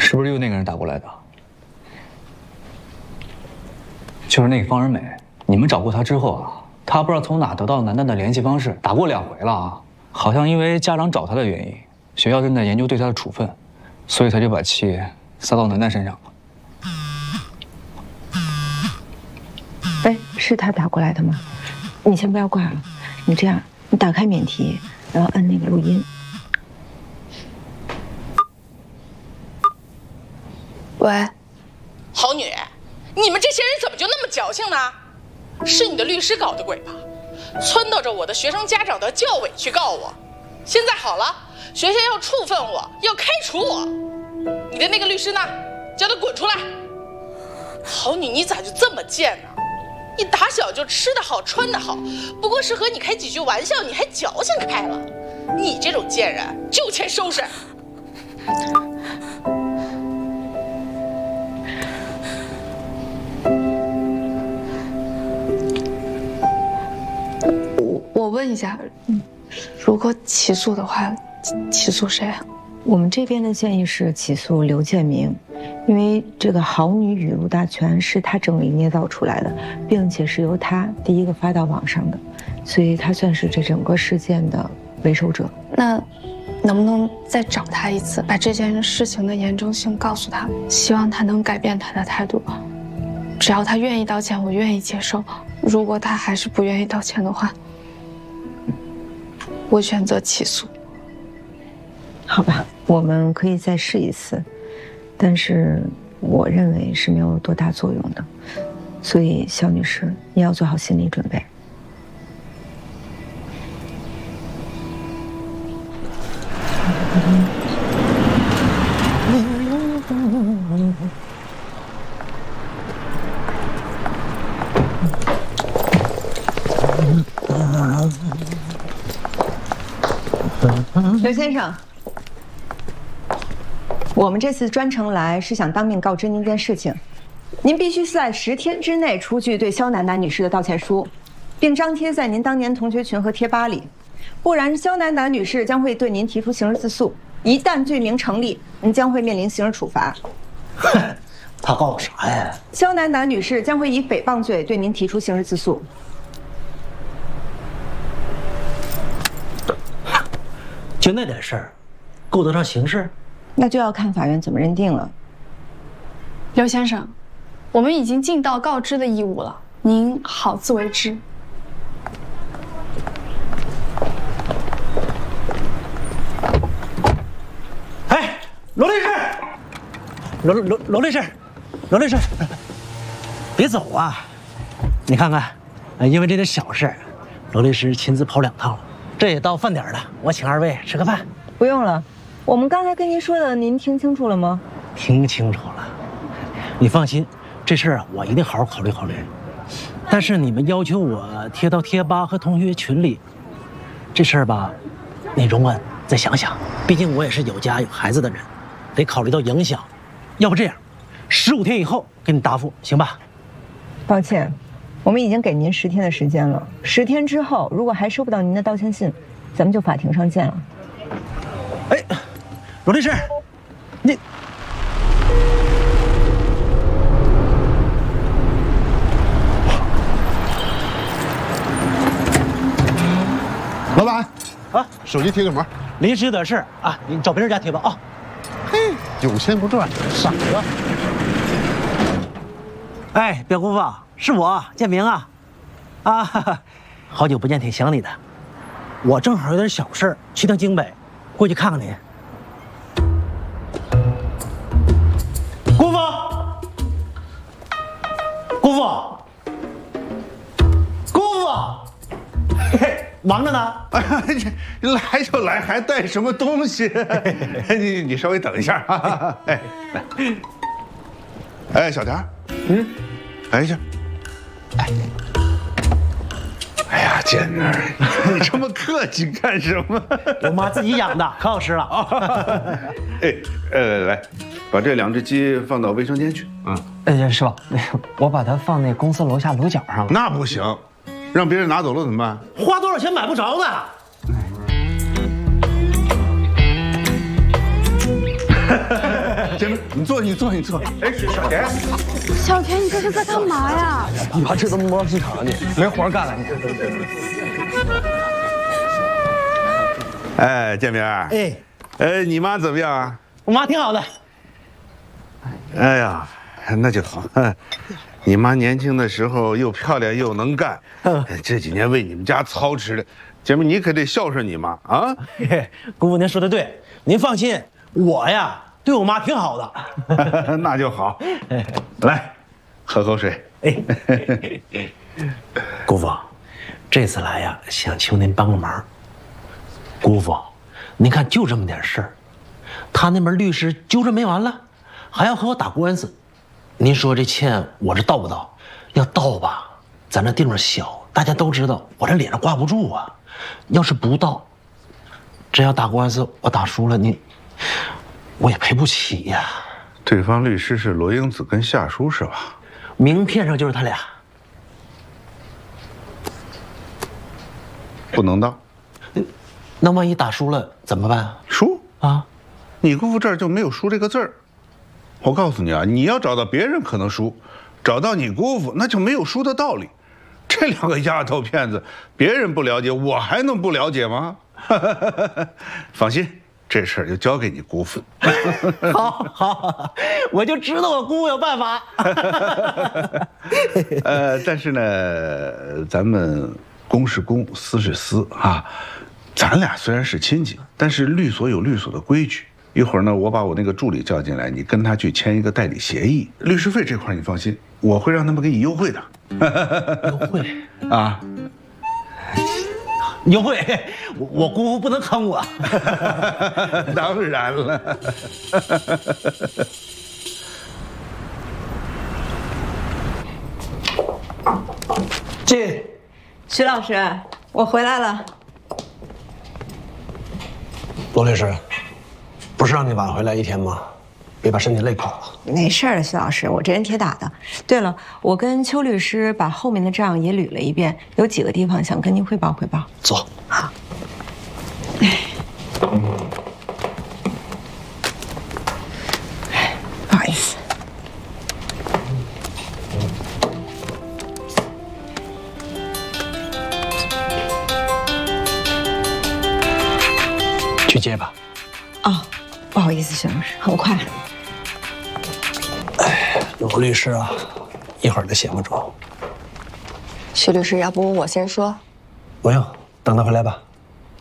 是不是又那个人打过来的？就是那个方仁美，你们找过他之后啊，他不知道从哪得到楠楠的联系方式，打过2回了啊。好像因为家长找他的原因，学校正在研究对他的处分，所以他就把气撒到楠楠身上了。 哎，是他打过来的吗？你先不要挂了，你这样，你打开免提，然后摁那个录音。 喂， 好女人，你们这些人怎么就那么矫情呢？是你的律师搞的鬼吧？撺掇着我的学生家长的教委去告我。现在好了，学校要处分我，要开除我。你的那个律师呢？叫他滚出来！好女，你咋就这么贱呢？你打小就吃得好穿得好，不过是和你开几句玩笑，你还矫情开了。你这种贱人就欠收拾。 我问一下，如果起诉的话，起诉谁啊？ 我们这边的建议是起诉刘建明，因为这个好女语录大全是他整理捏造出来的，并且是由他第一个发到网上的，所以他算是这整个事件的为首者。 那能不能再找他一次，把这件事情的严重性告诉他，希望他能改变他的态度。只要他愿意道歉，我愿意接受；如果他还是不愿意道歉的话，我选择起诉。 好吧，我们可以再试一次，但是我认为是没有多大作用的，所以肖女士，你要做好心理准备。刘先生，我们这次专程来是想当面告知您一件事情，您必须在10天之内出具对肖楠楠女士的道歉书，并张贴在您当年同学群和贴吧里，不然肖楠楠女士将会对您提出刑事自诉，一旦罪名成立，您将会面临刑事处罚。 他告我啥呀？ 肖楠楠女士将会以诽谤罪对您提出刑事自诉。 就那点事儿，够得上刑事？ 那就要看法院怎么认定了。 刘先生，我们已经尽到告知的义务了，您好自为之。 哎，罗律师，罗律师，罗律师，别走啊！你看看，因为这点小事，罗律师亲自跑2趟了。这也到饭点了，我请2位吃个饭。 不用了，我们刚才跟您说的，您听清楚了吗？ 听清楚了，你放心，这事儿啊，我一定好好考虑考虑。但是你们要求我贴到贴吧和同学群里，这事儿吧，你容我再想想。毕竟我也是有家有孩子的人，得考虑到影响。要不这样，15天以后给你答复，行吧？ 抱歉，我们已经给您10天的时间了。10天之后，如果还收不到您的道歉信，咱们就法庭上见了。 哎，罗律师，你。 老板，啊，手机贴个膜。 临时有点事啊，你找别人家贴吧啊。 嘿，有钱不赚，傻子。 哎，表姑父，是我建明啊，啊，好久不见，挺想你的。我正好有点小事，去趟京北，过去看看你。姑父，姑父，姑父，嘿嘿。忙着呢， 来就来，还带什么东西？你稍微等一下啊！哎，来，哎，小田，来一下。哎呀，建儿，你这么客气干什么？ 我妈自己养的，可好吃了啊！ 哎，来，把这2只鸡放到卫生间去啊。 师傅，我把它放那公司楼下楼角上了。 那不行。让别人拿走了怎么办？ 花多少钱买不着呢？ 建明，你坐。哎，小田， 小田，你这是在干嘛呀？ 你爸这都摸市场呢，没活干了你。 哎，建明，你妈怎么样啊？ 我妈挺好的。 哎呀，那就好。你妈年轻的时候又漂亮又能干，这几年为你们家操持的，姐妹你可得孝顺你妈啊！ 姑父您说的对，您放心，我呀对我妈挺好的。 那就好，来，喝口水。 姑父，这次来呀，想求您帮个忙。姑父，您看就这么点事儿，他那门律师纠缠没完了，还要和我打官司。您说这欠我这到不到？要到吧，咱这地方小，大家都知道，我这脸上挂不住啊。要是不到，真要打官司，我打输了，我也赔不起呀。 对方律师是罗英子跟夏叔是吧？ 名片上就是他俩。 不能当。 那万一打输了怎么办？ 输啊？ 你姑父这儿就没有输这个字儿。我告诉你啊，你要找到别人可能输，找到你姑父那就没有输的道理。这两个丫头片子，别人不了解，我还能不了解吗？放心，这事儿就交给你姑父。 好，我就知道我姑父有办法。 但是呢，咱们公是公，私是私啊。咱俩虽然是亲戚，但是律所有律所的规矩。一会儿呢，我把我那个助理叫进来，你跟他去签一个代理协议。律师费这块你放心，我会让他们给你优惠的。 优惠啊？ 优惠，我姑父不能坑我。 当然了。 进。 徐老师，我回来了。 罗律师，不是让你晚回来一天吗？别把身体累垮了。 没事儿，徐老师，我这人铁打的。对了，我跟邱律师把后面的账也捋了一遍，有几个地方想跟您汇报汇报。 坐。 好。不好意思。 去接吧。 哦，不好意思，徐老师，很快。 罗律师啊，一会儿就闲不住。 徐律师，要不我先说？ 不用，等他回来吧。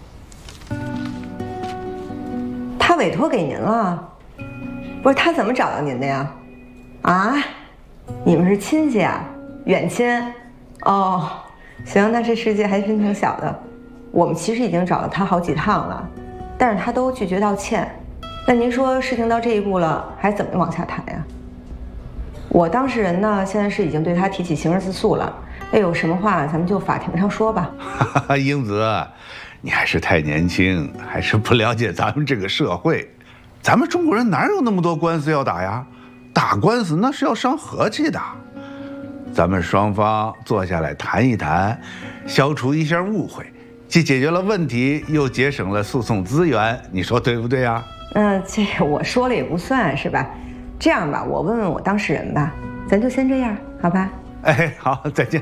他委托给您了，不是他怎么找到您的呀？啊，你们是亲戚啊？远亲？哦，行，那这世界还真挺小的。我们其实已经找了他好几趟了，但是他都拒绝道歉。那您说事情到这一步了，还怎么往下谈呀？我当事人呢，现在是已经对他提起刑事自诉了。那有什么话咱们就法庭上说吧。 英子，你还是太年轻，还是不了解咱们这个社会。咱们中国人哪有那么多官司要打呀？打官司那是要伤和气的。咱们双方坐下来谈一谈，消除一下误会，既解决了问题，又节省了诉讼资源，你说对不对呀？ 这个我说了也不算是吧？这样吧，我问问我当事人吧，咱就先这样，好吧？ 哎，好，再见。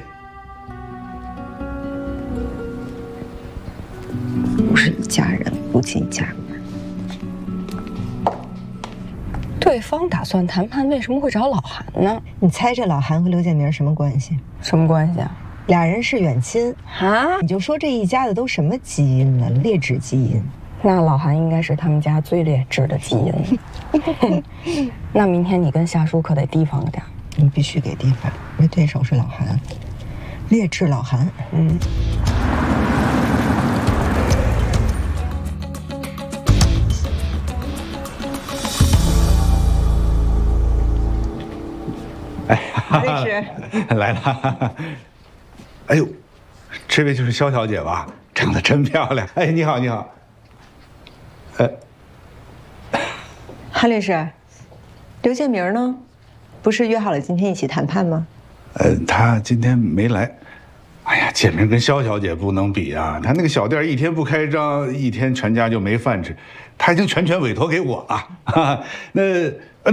不是一家人不进一家门。 对方打算谈判，为什么会找老韩呢？ 你猜这老韩和刘建明什么关系？ 什么关系啊？ 俩人是远亲啊！ 你就说这一家子都什么基因呢？劣质基因。 那老韩应该是他们家最劣质的基因。那明天你跟夏叔可得提防点。 你必须给提防，因为对手是老韩，劣质老韩。 哎， 律师来了。哎呦，这位就是肖小姐吧？长得真漂亮。哎，你好，你好。 韩律师，刘建明呢？不是约好了今天一起谈判吗？ 他今天没来。 哎呀，建明跟肖小姐不能比啊！她那个小店一天不开张，一天全家就没饭吃。她已经全权委托给我了。哈哈，那